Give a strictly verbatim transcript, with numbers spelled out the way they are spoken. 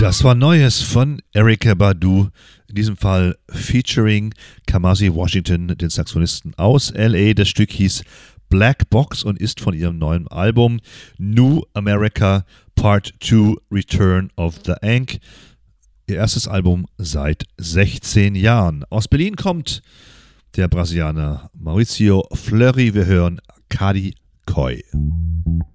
Das war Neues von Erykah Badu, in diesem Fall featuring Kamasi Washington, den Saxophonisten aus L A. Das Stück hieß Black Box und ist von ihrem neuen Album New America Part zwei Return of the Ankh. Ihr erstes Album seit sechzehn Jahren. Aus Berlin kommt der Brasilianer Maurício Fleury. Wir hören Kadi Koi.